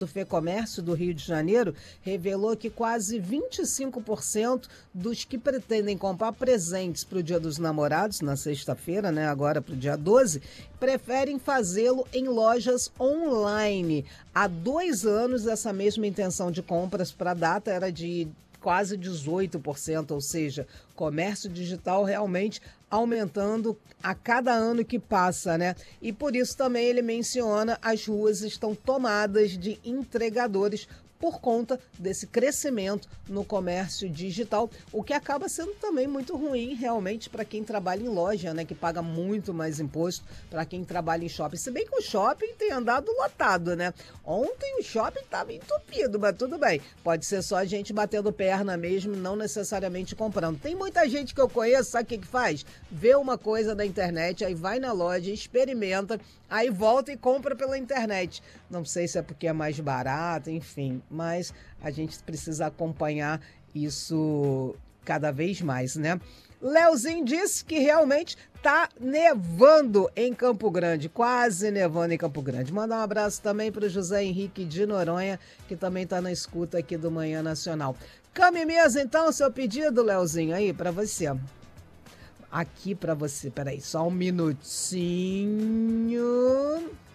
do FEComércio do Rio de Janeiro revelou que quase 25% dos que pretendem comprar presentes para o Dia dos Namorados, na sexta-feira, né, agora para o dia 12, preferem fazê-lo em lojas online. Há 2 anos, essa mesma intenção de compras para a data era de quase 18%, ou seja, comércio digital realmente aumentando a cada ano que passa, né? E por isso também ele menciona as ruas estão tomadas de entregadores por conta desse crescimento no comércio digital, o que acaba sendo também muito ruim realmente para quem trabalha em loja, né, que paga muito mais imposto para quem trabalha em shopping. Se bem que o shopping tem andado lotado, né? Ontem o shopping estava entupido, mas tudo bem. Pode ser só a gente batendo perna mesmo, não necessariamente comprando. Tem muita gente que eu conheço, sabe o que faz? Vê uma coisa na internet, aí vai na loja, experimenta, aí volta e compra pela internet. Não sei se é porque é mais barato, enfim, mas a gente precisa acompanhar isso cada vez mais, né? Leozinho disse que realmente tá nevando em Campo Grande, quase nevando em Campo Grande. Mandar um abraço também para o José Henrique de Noronha, que também tá na escuta aqui do Manhã Nacional. Cama e mesa, então, seu pedido, Leozinho, aí para você. Aqui para você, peraí, só um minutinho.